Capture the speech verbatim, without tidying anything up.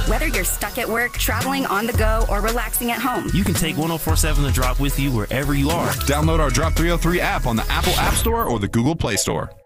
Whether you're stuck at work, traveling on the go, or relaxing at home, you can take one oh four point seven The Drop with you wherever you are. Download our Drop three oh three app on the Apple App Store or the Google Play Store.